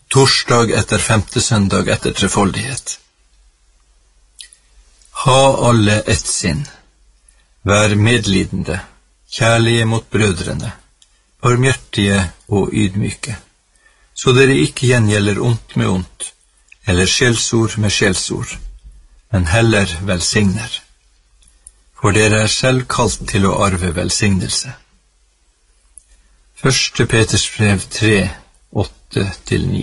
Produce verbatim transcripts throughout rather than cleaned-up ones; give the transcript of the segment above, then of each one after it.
Torsdag etter femte søndag etter trefoldighet. Ha alle ett sinn. Vær medlidende, kjærlige mot brødrene, barmhjertige og ydmyke, så dere ikke gjengjelder ondt med ondt, eller skjellsord med skjellsord, men heller velsigner. For dere er selv kalt til å arve velsignelse. Første Peters brev tre, åtte til ni.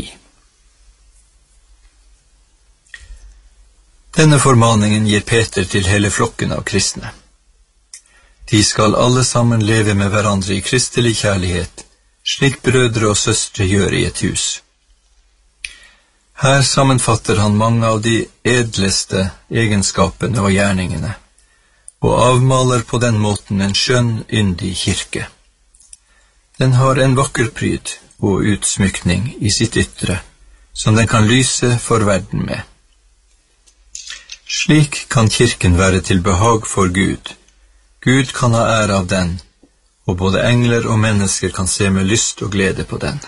Denne formaningen gir Peter til hele flokken av kristne. De skal alle sammen leve med hverandre i kristelig kjærlighet, slik brødre og søstre gjør i et hus. Her sammenfatter han mange av de edleste egenskapene og gjerningene, og avmaler på den måten en skjønn, yndig kirke. Den har en vakker pryd og utsmykning i sitt ytre, som den kan lyse for verden med. Slik kan kirken være til behag for Gud. Gud kan ha ære av den, og både engler og mennesker kan se med lyst og glede på den.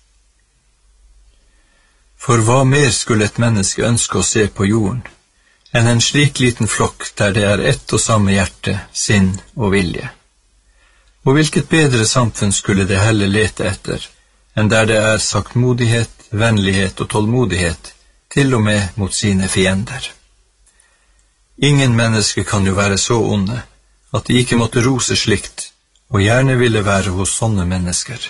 For hva mer skulle et menneske ønske å se på jorden, enn en slik liten flokk der det er ett og samme hjerte, sinn og vilje? Og hvilket bedre samfunn skulle det heller lete etter, enn der det er saktmodighet, vennlighet og tålmodighet, til og med mot sine fiender? Ingen mennesker kan jo være så onde, at de ikke måtte rose slikt, og gjerne ville være hos sånne mennesker.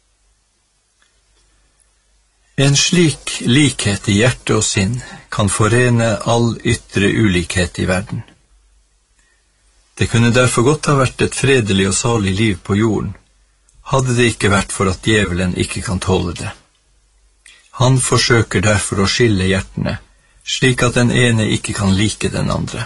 En slik likhet i hjerte og sinn kan forene all ytre ulikhet i verden. Det kunne derfor godt ha vært et fredelig og salig liv på jorden, hadde det ikke vært for at djevelen ikke kan tåle det. Han forsøker derfor å skille hjertene, slik at den ene ikke kan like den andre.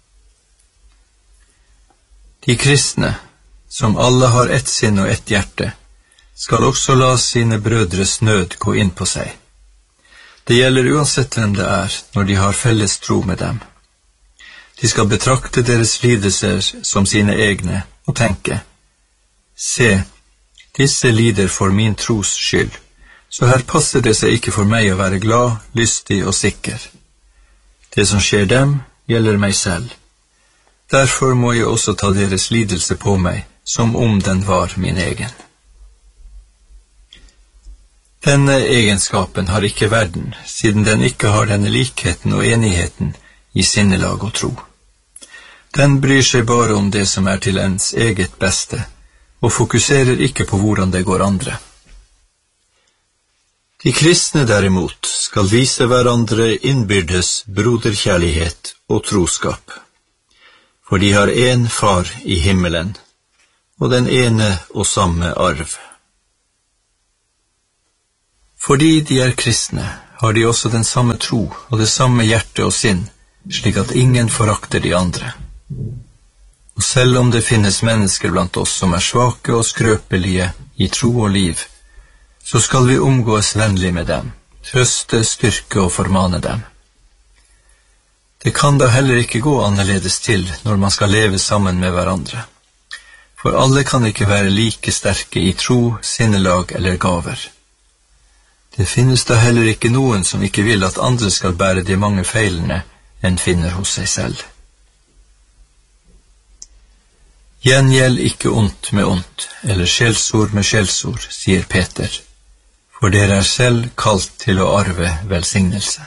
De kristne, som alle har ett sinn og ett hjerte, skal også la sine brødres nød gå inn på seg. Det gjelder uansett hvem det er, når de har felles tro med dem. De skal betrakte deres lidelser som sine egne, og tenke, se, disse lider for min tros skyld, så her passer det seg ikke for meg å være glad, lystig og sikker. Det som skjer dem, gjelder meg selv. Derfor må jeg også ta deres lidelse på meg, som om den var min egen. Denne egenskapen har ikke verden, siden den ikke har denne likheten og enigheten i sinnelag og tro. Den bryr seg bare om det som er til ens eget beste, og fokuserer ikke på hvordan det går andre. De kristne derimot skal vise hverandre innbyrdes broderkjærlighet og troskap, for de har en far i himmelen, og den ene og samme arv. Fordi de er kristne, har de også den samme tro og det samme hjerte og sinn, slik at ingen forakter de andre. Og selv om det finnes mennesker blant oss som er svake og skrøpelige i tro og liv, så skal vi omgås vennlig med dem, trøste, styrke og formane dem. Det kan da heller ikke gå annerledes til når man skal leve sammen med hverandre. For alle kan ikke være like sterke i tro, sinnelag eller gaver. Det finnes da heller ikke noen som ikke vil at andre skal bære de mange feilene en finner hos seg selv. Gjengjeld ikke ondt med ondt, eller skjellsord med skjellsord, sier Peter, for dere er selv kalt til å arve velsignelse.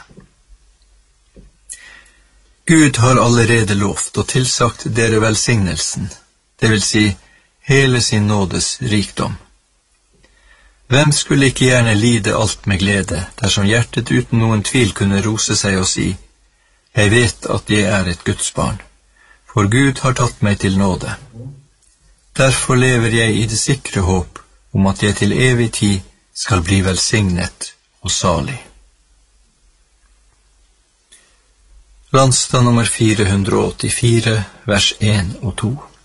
Gud har allerede lovt og tilsagt dere velsignelsen, det vil si hele sin nådes rikdom. Hvem skulle ikke gjerne lide alt med glede, dersom hjertet uten noen tvil kunne rose seg og si, jeg vet at jeg er et Guds barn, for Gud har tatt meg til nåde. Derfor lever jeg i det sikre håp om at jeg til evig tid skal bli velsignet og salig. Landstad nummer fire hundre og åttifire, vers en og to.